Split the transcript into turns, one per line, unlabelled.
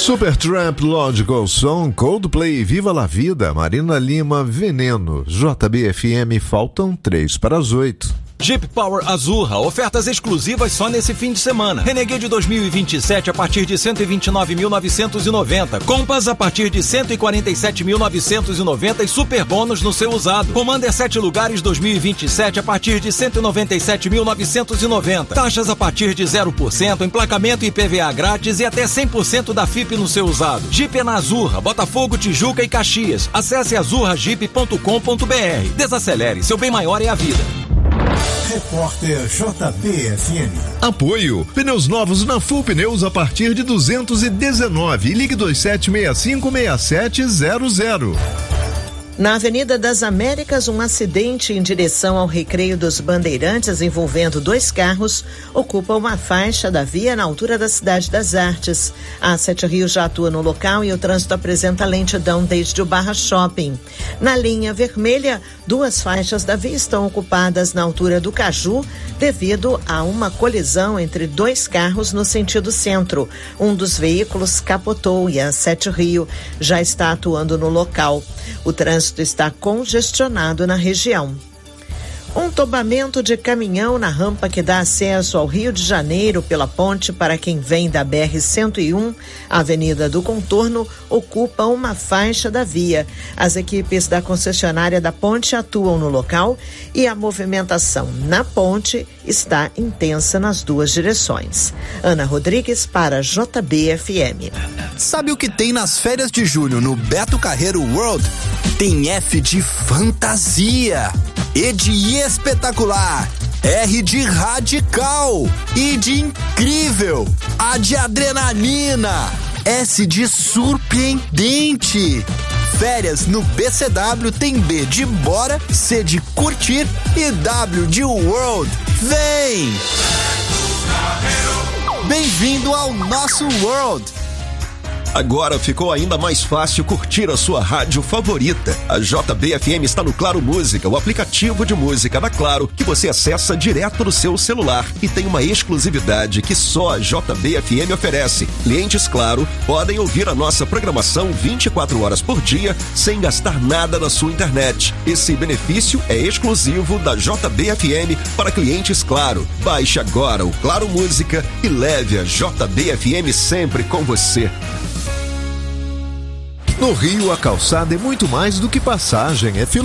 Supertramp, Logical Song, Coldplay, Viva la Vida, Marina Lima, Veneno, JBFM, faltam 3 para as 8.
Jeep Power Azurra, ofertas exclusivas só nesse fim de semana. Renegade 2027 a partir de 129.990. Compass a partir de 147.990 e super bônus no seu usado. Commander 7 lugares 2027 a partir de 197.990. Taxas a partir de 0%, emplacamento e IPVA grátis e até 100% da FIP no seu usado. Jeep é na Azurra, Botafogo, Tijuca e Caxias. Acesse azurrajeep.com.br. Desacelere, seu bem maior é a vida.
Repórter JBFM.
Apoio. Pneus novos na Full Pneus a partir de 219. Ligue 27656700.
Na Avenida das Américas, um acidente em direção ao Recreio dos Bandeirantes envolvendo 2 carros ocupa uma faixa da via na altura da Cidade das Artes. A Sete Rios já atua no local e o trânsito apresenta lentidão desde o Barra Shopping. Na linha vermelha, 2 faixas da via estão ocupadas na altura do Caju devido a uma colisão entre 2 carros no sentido centro. Um dos veículos capotou e a Sete Rio já está atuando no local. O trânsito está congestionado na região. Um tombamento de caminhão na rampa que dá acesso ao Rio de Janeiro pela ponte para quem vem da BR-101, a Avenida do Contorno, ocupa uma faixa da via. As equipes da concessionária da ponte atuam no local e a movimentação na ponte está intensa nas 2 direções. Ana Rodrigues para JBFM.
Sabe o que tem nas férias de julho no Beto Carreiro World? Tem F de fantasia, E de espetacular, R de radical, I de incrível, A de adrenalina, S de surpreendente. Férias no BCW tem B de bora, C de curtir e W de world. Vem! Bem-vindo ao nosso world!
Agora ficou ainda mais fácil curtir a sua rádio favorita. A JBFM está no Claro Música, o aplicativo de música da Claro, que você acessa direto no seu celular e tem uma exclusividade que só a JBFM oferece. Clientes Claro podem ouvir a nossa programação 24 horas por dia sem gastar nada na sua internet. Esse benefício é exclusivo da JBFM para clientes Claro. Baixe agora o Claro Música e leve a JBFM sempre com você.
No Rio, a calçada é muito mais do que passagem, é